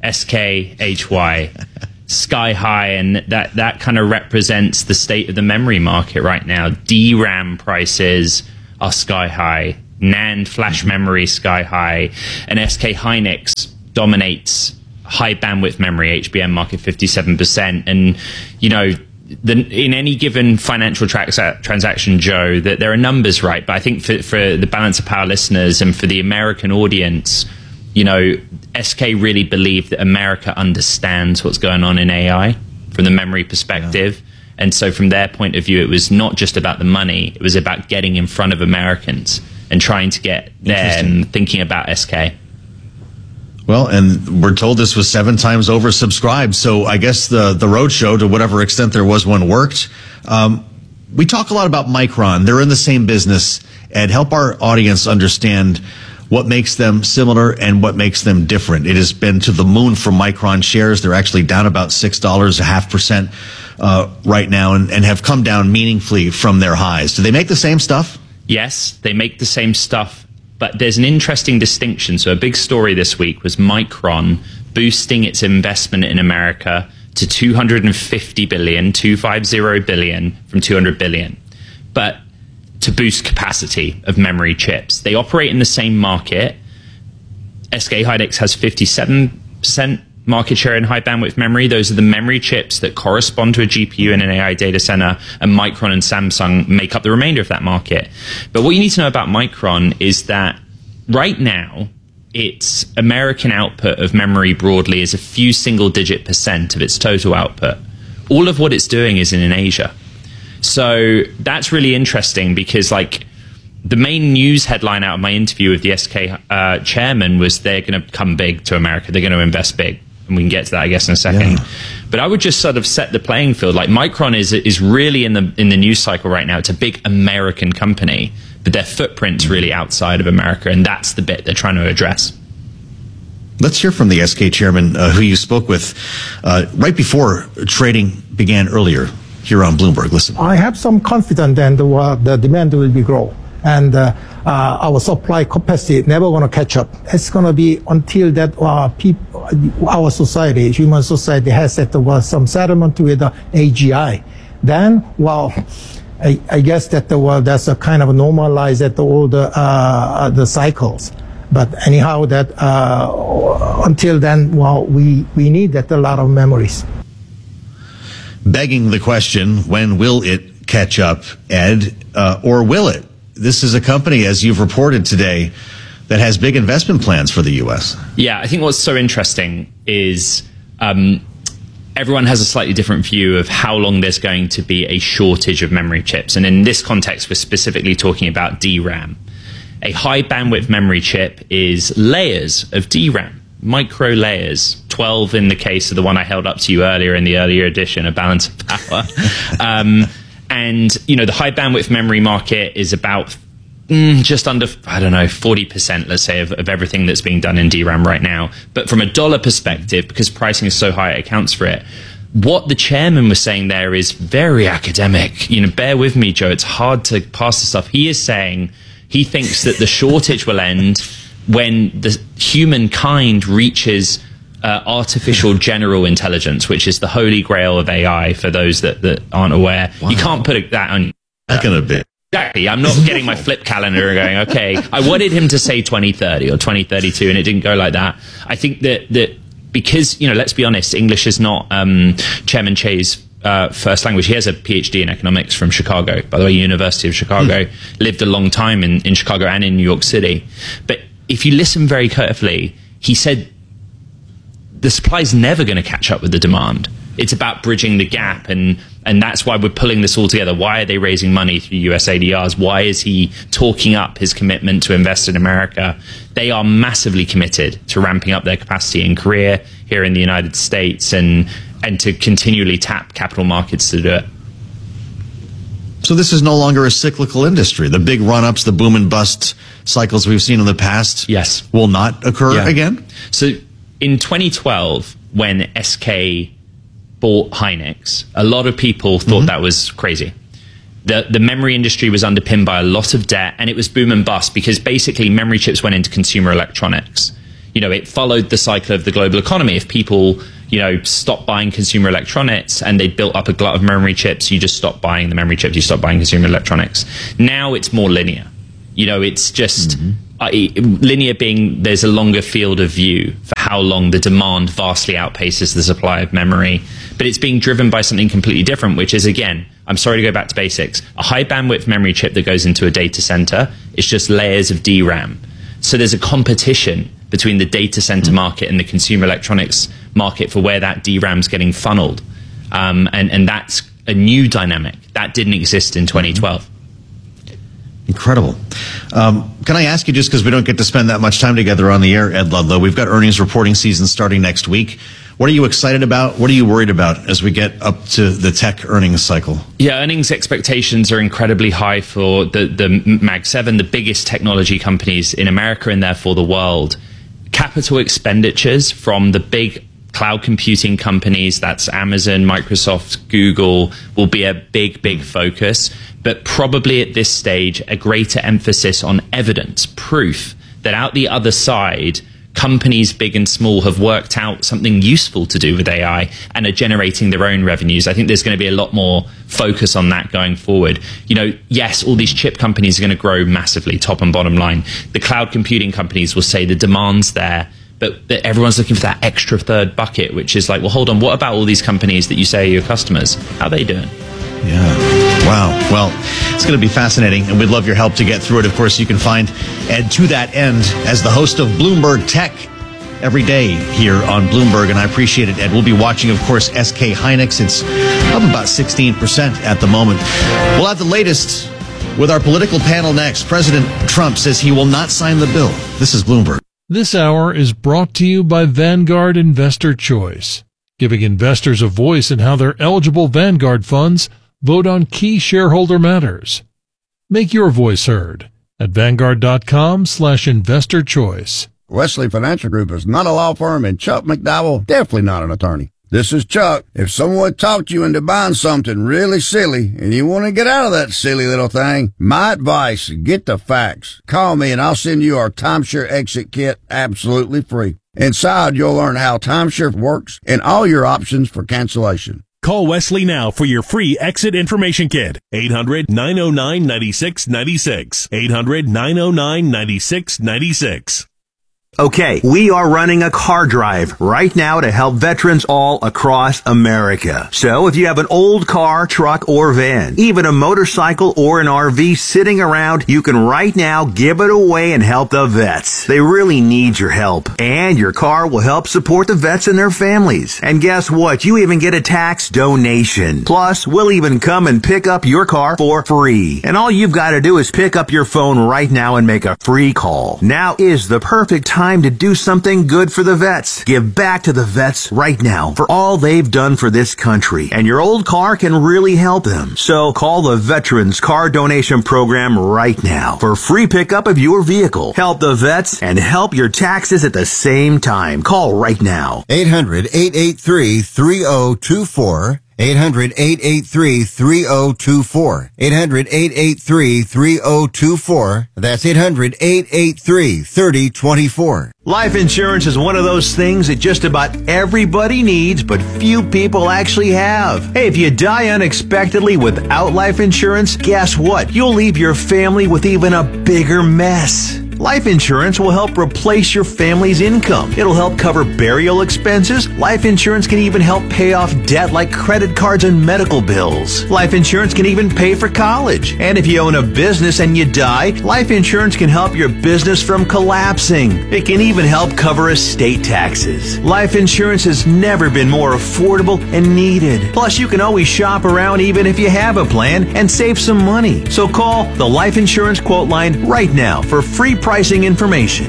SKHY, sky high. And that kind of represents the state of the memory market right now. DRAM prices are sky high. NAND flash memory sky high. And SK Hynix dominates high bandwidth memory, HBM market 57%. And, you know, in any given financial transaction, Joe, that there are numbers, right? But I think for the Balance of Power listeners and for the American audience, you know, SK really believe that America understands what's going on in AI from the memory perspective. Yeah. And so from their point of view, it was not just about the money. It was about getting in front of Americans and trying to get there and thinking about SK. Well, and we're told this was 7 times oversubscribed, so I guess the roadshow, to whatever extent there was one, worked. We talk a lot about Micron. They're in the same business. And help our audience understand what makes them similar and what makes them different. It has been to the moon for Micron shares. They're actually down about $6, 0.5% right now, and have come down meaningfully from their highs. Do they make the same stuff? Yes, they make the same stuff. But there's an interesting distinction. So a big story this week was Micron boosting its investment in America to $250 billion, $250 billion from $200 billion. But to boost capacity of memory chips. They operate in the same market. SK Hynix has 57% market share in high bandwidth memory. Those are the memory chips that correspond to a GPU in an AI data center, and Micron and Samsung make up the remainder of that market. But what you need to know about Micron is that right now, its American output of memory broadly is a few single-digit % of its total output. All of what it's doing is in Asia. So that's really interesting because, like, the main news headline out of my interview with the SK chairman was they're going to come big to America. They're going to invest big. And we can get to that, I guess, in a second. Yeah. But I would just sort of set the playing field. Like, Micron is really in the news cycle right now. It's a big American company, but their footprint's really outside of America, and that's the bit they're trying to address. Let's hear from the SK chairman, who you spoke with right before trading began earlier here on Bloomberg. Listen. I have some confidence that the demand will be grow. And our supply capacity never going to catch up. It's going to be until that our society, human society, has set some settlement with the AGI. Then, well, I guess that that's a kind of normalize at all the cycles. But anyhow, that until then, well, we need that a lot of memories. Begging the question, when will it catch up, Ed, or will it? This is a company, as you've reported today, that has big investment plans for the U.S. Yeah, I think what's so interesting is everyone has a slightly different view of how long there's going to be a shortage of memory chips. And in this context, we're specifically talking about DRAM. A high bandwidth memory chip is layers of DRAM, micro layers, 12 in the case of the one I held up to you earlier in the earlier edition of Balance of Power. And, you know, the high bandwidth memory market is about just under, 40%, let's say, of everything that's being done in DRAM right now. But from a dollar perspective, because pricing is so high, it accounts for it. What the chairman was saying there is very academic. You know, bear with me, Joe. It's hard to pass this stuff. He is saying he thinks that the shortage will end when the humankind reaches artificial general intelligence, which is the holy grail of AI for those that aren't aware. Wow. You can't put that on. That can have been. Exactly. I'm not getting my flip calendar and going, okay, I wanted him to say 2030 or 2032, and it didn't go like that. I think that because, you know, let's be honest, English is not Chairman Che's first language. He has a PhD in economics from Chicago, by the way, University of Chicago, lived a long time in Chicago and in New York City. But if you listen very carefully, he said the supply is never going to catch up with the demand. It's about bridging the gap. And And that's why we're pulling this all together. Why are they raising money through US ADRs? Why is he talking up his commitment to invest in America? They are massively committed to ramping up their capacity in Korea, here in the United States, and to continually tap capital markets to do it. So this is no longer a cyclical industry. The big run-ups, the boom and bust cycles we've seen in the past will not occur again? So in 2012, when SK bought Hynix, a lot of people thought that was crazy. The memory industry was underpinned by a lot of debt, and it was boom and bust because basically memory chips went into consumer electronics. You know, it followed the cycle of the global economy. If people, you know, stopped buying consumer electronics and they built up a glut of memory chips, you just stop buying the memory chips, you stop buying consumer electronics. Now it's more linear. You know, it's just linear being there's a longer field of view for how long the demand vastly outpaces the supply of memory. But it's being driven by something completely different, which is, again, I'm sorry to go back to basics. A high bandwidth memory chip that goes into a data center is just layers of DRAM. So there's a competition between the data center market and the consumer electronics market for where that DRAM is getting funneled. And that's a new dynamic. That didn't exist in 2012. Incredible. Can I ask you, just because we don't get to spend that much time together on the air, Ed Ludlow, we've got earnings reporting season starting next week. What are you excited about? What are you worried about as we get up to the tech earnings cycle? Yeah, earnings expectations are incredibly high for the Mag 7, the biggest technology companies in America and therefore the world. Capital expenditures from the big cloud computing companies, that's Amazon, Microsoft, Google, will be a big focus. But probably at this stage, a greater emphasis on evidence, proof that out the other side, companies big and small have worked out something useful to do with AI and are generating their own revenues. I think there's going to be a lot more focus on that going forward. You know, yes, all these chip companies are going to grow massively, top and bottom line. The cloud computing companies will say the demand's there, but everyone's looking for that extra third bucket, which is like, well, hold on, what about all these companies that you say are your customers? How are they doing? Yeah. Wow. Well, it's going to be fascinating, and we'd love your help to get through it. Of course, you can find Ed to that end as the host of Bloomberg Tech every day here on Bloomberg, and I appreciate it, Ed. We'll be watching, of course, SK Hynix. It's up about 16% at the moment. We'll have the latest with our political panel next. President Trump says he will not sign the bill. This is Bloomberg. This hour is brought to you by Vanguard Investor Choice, giving investors a voice in how their eligible Vanguard funds vote on key shareholder matters. Make your voice heard at Vanguard.com/investor choice. Wesley Financial Group is not a law firm, and Chuck McDowell definitely not an attorney. This is Chuck. If someone talked you into buying something really silly and you want to get out of that silly little thing, my advice, get the facts. Call me and I'll send you our timeshare exit kit absolutely free. Inside, you'll learn how timeshare works and all your options for cancellation. Call Wesley now for your free exit information kit. 800-909-9696. 800-909-9696. Okay, we are running a car drive right now to help veterans all across America. So if you have an old car, truck, or van, even a motorcycle or an RV sitting around, you can right now give it away and help the vets. They really need your help. And your car will help support the vets and their families. And guess what? You even get a tax donation. Plus, we'll even come and pick up your car for free. And all you've got to do is pick up your phone right now and make a free call. Now is the perfect time to do something good for the vets. Give back to the vets right now for all they've done for this country. And your old car can really help them. So call the Veterans Car Donation Program right now for free pickup of your vehicle. Help the vets and help your taxes at the same time. Call right now. 800-883-3024. 800-883-3024. 800-883-3024. That's 800-883-3024. Life insurance is one of those things that just about everybody needs, but few people actually have. Hey, if you die unexpectedly without life insurance, guess what? You'll leave your family with even a bigger mess. Life insurance will help replace your family's income. It'll help cover burial expenses. Life insurance can even help pay off debt like credit cards and medical bills. Life insurance can even pay for college. And if you own a business and you die, life insurance can help your business from collapsing. It can even help cover estate taxes. Life insurance has never been more affordable and needed. Plus, you can always shop around even if you have a plan and save some money. So call the Life Insurance Quote Line right now for free pricing information.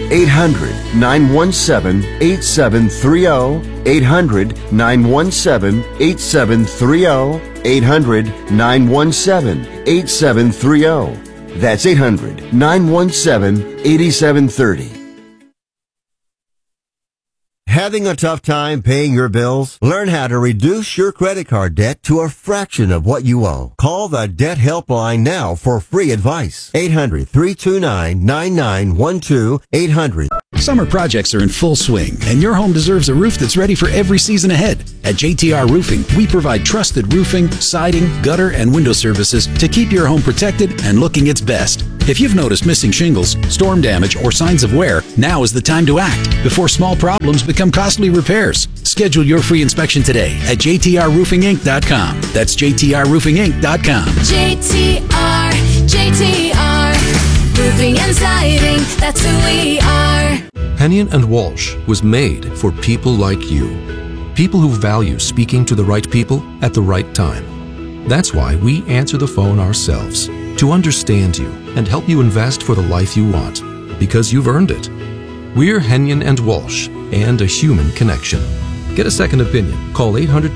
800-917-8730. 800-917-8730. 800-917-8730. That's 800-917-8730. Having a tough time paying your bills? Learn how to reduce your credit card debt to a fraction of what you owe. Call the Debt Helpline now for free advice. 800-329-9912. 800. Summer projects are in full swing, and your home deserves a roof that's ready for every season ahead. At JTR Roofing, we provide trusted roofing, siding, gutter, and window services to keep your home protected and looking its best. If you've noticed missing shingles, storm damage, or signs of wear, now is the time to act before small problems become costly repairs. Schedule your free inspection today at jtrroofinginc.com. That's jtrroofinginc.com. JTR, roofing and siding, that's who we are. Hennion and Walsh was made for people like you. People who value speaking to the right people at the right time. That's why we answer the phone ourselves, to understand you and help you invest for the life you want, because you've earned it. We're Hennion and Walsh, and a human connection. Get a second opinion. Call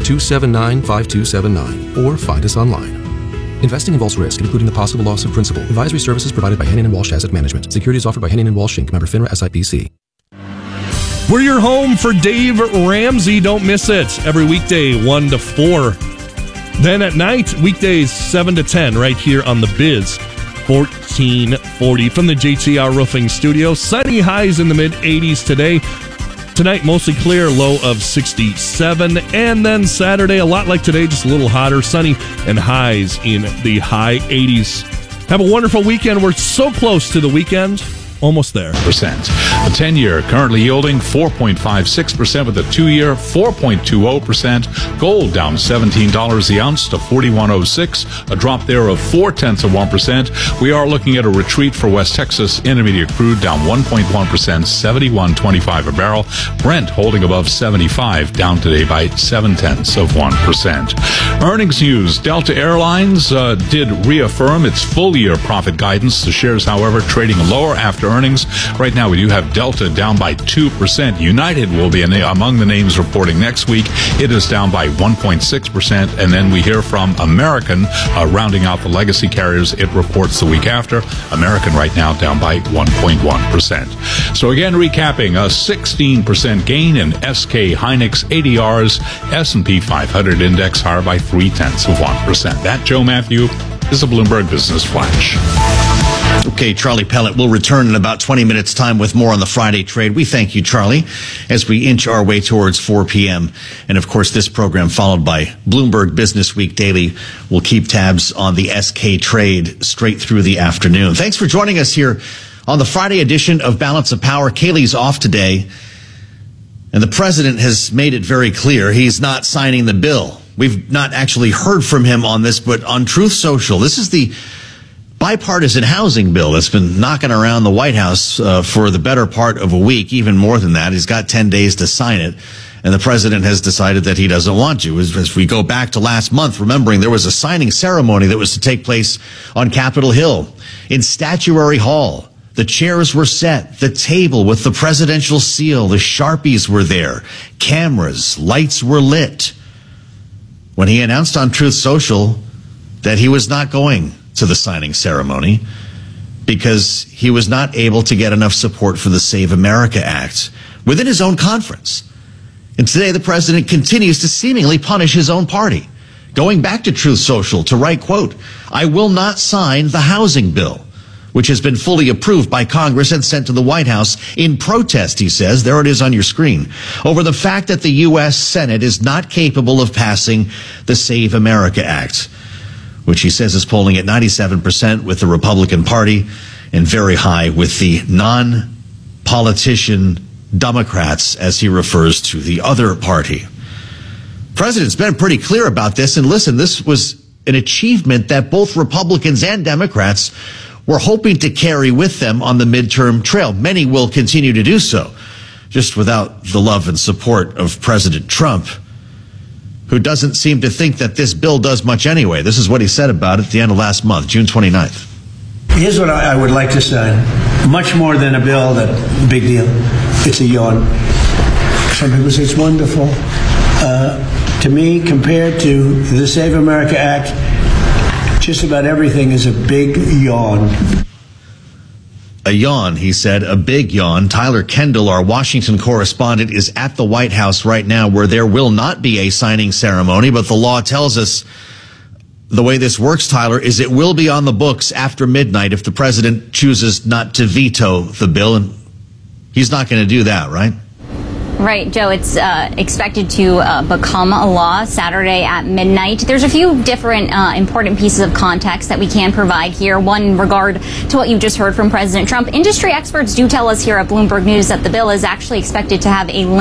800-279-5279 or find us online. Investing involves risk, including the possible loss of principal. Advisory services provided by Hennion and Walsh Asset Management. Securities offered by Hennion and Walsh Inc. Member FINRA SIPC. We're your home for Dave Ramsey. Don't miss it. Every weekday, 1 to 4. Then at night, weekdays 7 to 10, right here on The Biz, 1440 from the JTR Roofing Studio. Sunny highs in the mid-80s today. Tonight, mostly clear, low of 67. And then Saturday, a lot like today, just a little hotter, sunny, and highs in the high 80s. Have a wonderful weekend. We're so close to the weekend. Almost there. A 10-year currently yielding 4.56%, with a 2-year 4.20%. Gold down $17 the ounce to $41.06, a drop there of 0.4%. We are looking at a retreat for West Texas Intermediate crude, down 1.1%, $71.25 a barrel. Brent holding above 75, down today by 0.7%. Earnings news: Delta Airlines did reaffirm its full-year profit guidance. The shares, however, trading lower after earnings. Right now, we do have Delta down by 2%. United will be among the names reporting next week. It is down by 1.6%. And then we hear from American, rounding out the legacy carriers. It reports the week after. American right now down by 1.1%. So again, recapping, a 16% gain in SK Hynix ADRs. S&P 500 index higher by 0.3%. That, Joe Matthew, is a Bloomberg Business Flash. Okay, Charlie Pellet will return in about 20 minutes' time with more on the Friday trade. We thank you, Charlie, as we inch our way towards 4 p.m. And, of course, this program, followed by Bloomberg Business Week Daily, will keep tabs on the SK trade straight through the afternoon. Thanks for joining us here on the Friday edition of Balance of Power. Kaylee's off today, and the president has made it very clear he's not signing the bill. We've not actually heard from him on this, but on Truth Social, this is the bipartisan housing bill that's been knocking around the White House for the better part of a week, even more than that. He's got 10 days to sign it, and the president has decided that he doesn't want to. As we go back to last month, remembering there was a signing ceremony that was to take place on Capitol Hill in Statuary Hall. The chairs were set, the table with the presidential seal, the Sharpies were there, cameras, lights were lit. When he announced on Truth Social that he was not going to the signing ceremony because he was not able to get enough support for the Save America Act within his own conference. And today the president continues to seemingly punish his own party, going back to Truth Social to write, quote, "I will not sign the housing bill," which has been fully approved by Congress and sent to the White House in protest, he says, there it is on your screen, over the fact that the U.S. Senate is not capable of passing the Save America Act, which he says is polling at 97% with the Republican Party and very high with the non-politician Democrats, as he refers to the other party. President's been pretty clear about this, and listen, this was an achievement that both Republicans and Democrats were hoping to carry with them on the midterm trail. Many will continue to do so, just without the love and support of President Trump, who doesn't seem to think that this bill does much anyway. This is what he said about it at the end of last month, June 29th. Here's what I would like to say. Much more than a bill, that big deal. It's a yawn. Some people say it's wonderful. To me, compared to the Save America Act, just about everything is a big yawn. A yawn, he said, a big yawn. Tyler Kendall, our Washington correspondent, is at the White House right now, where there will not be a signing ceremony, but the law tells us the way this works, Tyler, is it will be on the books after midnight if the president chooses not to veto the bill, and he's not going to do that, right? Right, Joe, it's expected to become a law Saturday at midnight. There's a few different important pieces of context that we can provide here. One in regard to what you just heard from President Trump. Industry experts do tell us here at Bloomberg News that the bill is actually expected to have a